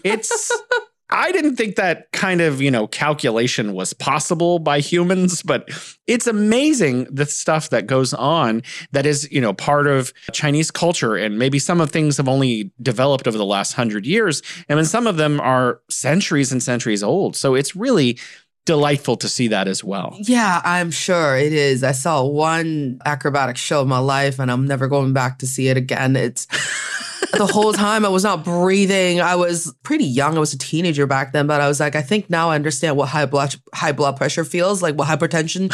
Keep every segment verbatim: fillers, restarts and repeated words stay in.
it's, I didn't think that kind of, you know, calculation was possible by humans, but it's amazing the stuff that goes on that is, you know, part of Chinese culture. And maybe some of things have only developed over the last hundred years. And then some of them are centuries and centuries old. So it's really delightful to see that as well. Yeah, I'm sure it is. I saw one acrobatic show in my life and I'm never going back to see it again. It's the whole time I was not breathing. I was pretty young. I was a teenager back then, but I was like, I think now I understand what high blood high blood pressure feels, like what hypertension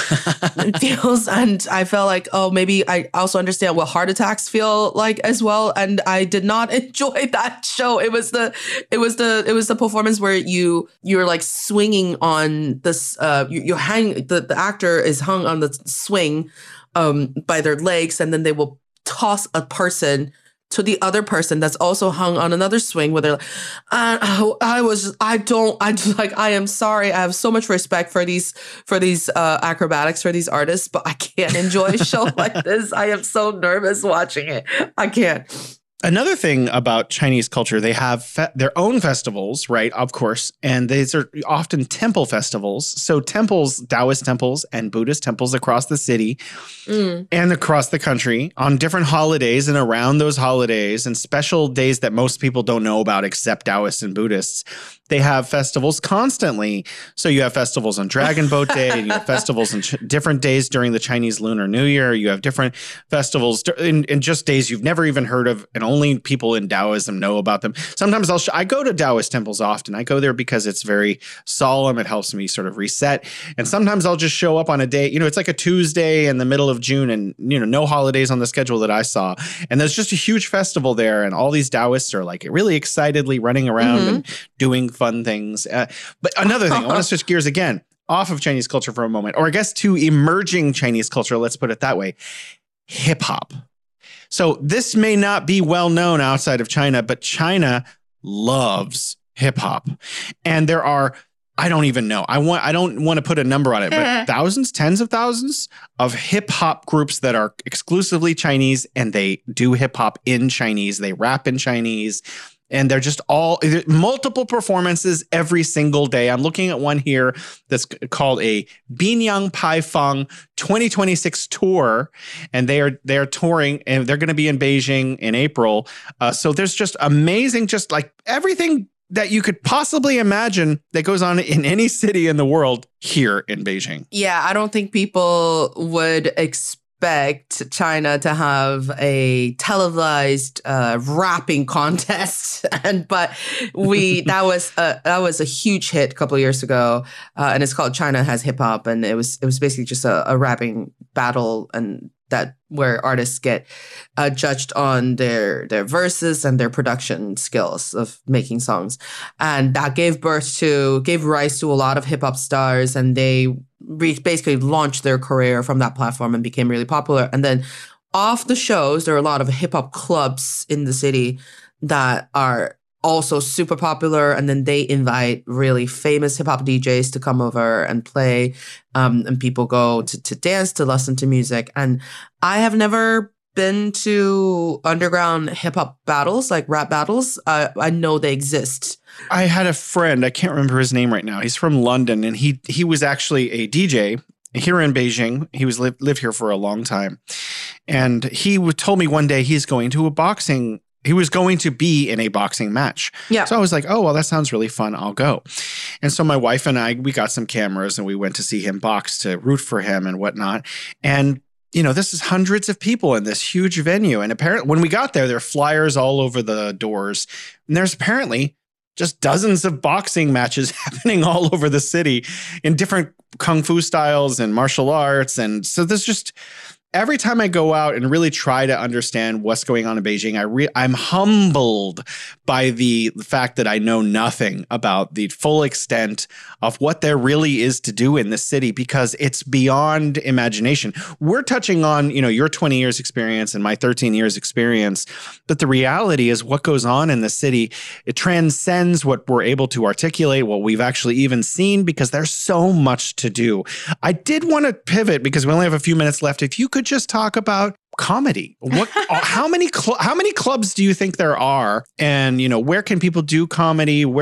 feels. And I felt like, oh, maybe I also understand what heart attacks feel like as well. And I did not enjoy that show. It was the it was the it was the performance where you you're like swinging on this uh you, you hang the, the actor is hung on the swing um by their legs, and then they will toss a person to the other person that's also hung on another swing where they're like, uh, I was, I don't, I just like, I am sorry. I have so much respect for these, for these uh, acrobatics, for these artists, but I can't enjoy a show like this. I am so nervous watching it. I can't. Another thing about Chinese culture, they have fe- their own festivals, right? Of course. And these are often temple festivals. So temples, Taoist temples and Buddhist temples across the city mm. and across the country on different holidays and around those holidays and special days that most people don't know about except Taoists and Buddhists. They have festivals constantly. So you have festivals on Dragon Boat Day, and you have festivals on ch- different days during the Chinese Lunar New Year. You have different festivals in, in just days you've never even heard of, and only people in Taoism know about them. Sometimes I'll sh- I go to Taoist temples often. I go there because it's very solemn. It helps me sort of reset. And sometimes I'll just show up on a day, you know, it's like a Tuesday in the middle of June, and, you know, no holidays on the schedule that I saw. And there's just a huge festival there, and all these Taoists are like really excitedly running around mm-hmm. and doing fun things. Uh, but another thing, I want to switch gears again off of Chinese culture for a moment, or I guess to emerging Chinese culture, let's put it that way, hip hop. So this may not be well known outside of China, but China loves hip hop. And there are, I don't even know, I want, I don't want to put a number on it, but thousands, tens of thousands of hip hop groups that are exclusively Chinese, and they do hip hop in Chinese. They rap in Chinese. And they're just all multiple performances every single day. I'm looking at one here that's called a Binyang Pai Feng twenty twenty-six tour. And they are they're touring, and they're going to be in Beijing in April. Uh, so there's just amazing, just like everything that you could possibly imagine that goes on in any city in the world here in Beijing. Yeah, I don't think people would expect expect China to have a televised uh, rapping contest, and but we that was a, that was a huge hit a couple of years ago, uh, and it's called China Has Hip Hop, and it was it was basically just a, a rapping battle, and that where artists get uh, judged on their their verses and their production skills of making songs, and that gave birth to gave rise to a lot of hip hop stars, and they re- basically launched their career from that platform and became really popular. And then off the shows, there are a lot of hip hop clubs in the city that are also super popular, and then they invite really famous hip hop D Js to come over and play, um, and people go to, to dance, to listen to music. And I have never been to underground hip hop battles, like rap battles. Uh, I know they exist. I had a friend, I can't remember his name right now. He's from London, and he he was actually a D J here in Beijing. He was lived lived here for a long time, and he told me one day he's going to a boxing. He was going to be in a boxing match. Yeah. So I was like, oh, well, that sounds really fun. I'll go. And so my wife and I, we got some cameras, and we went to see him box, to root for him and whatnot. And, you know, this is hundreds of people in this huge venue. And apparently when we got there, there are flyers all over the doors. And there's apparently just dozens of boxing matches happening all over the city in different kung fu styles and martial arts. And so there's just... Every time I go out and really try to understand what's going on in Beijing, I re- I'm humbled by the fact that I know nothing about the full extent of what there really is to do in this city, because it's beyond imagination. We're touching on, you know, your twenty years experience and my thirteen years experience, but the reality is what goes on in the city, it transcends what we're able to articulate, what we've actually even seen, because there's so much to do. I did want to pivot because we only have a few minutes left. If you could just talk about comedy. What? how many? Cl- how many clubs do you think there are? And you know, where can people do comedy? Where